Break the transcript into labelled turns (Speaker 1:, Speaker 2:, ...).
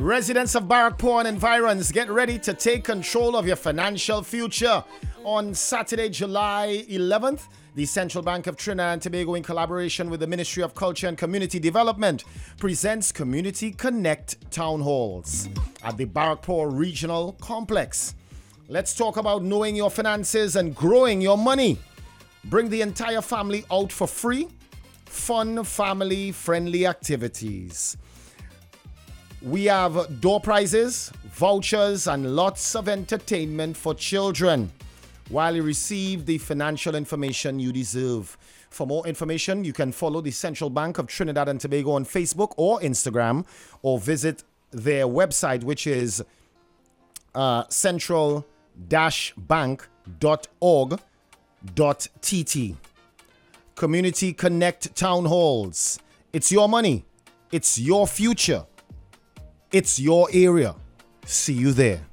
Speaker 1: Residents of Barrackpore and environs, get ready to take control of your financial future. On Saturday, July 11th, the Central Bank of Trinidad and Tobago, in collaboration with the Ministry of Culture and Community Development, presents Community Connect Town Halls at the Barrackpore Regional Complex. Let's talk about knowing your finances and growing your money. Bring the entire family out for free, fun, family-friendly activities. We have door prizes, vouchers, and lots of entertainment for children while you receive the financial information you deserve. For more information, you can follow the Central Bank of Trinidad and Tobago on Facebook or Instagram, or visit their website, which is central-bank.org.tt. Community Connect Town Halls. It's your money. It's your future. It's your area. See you there.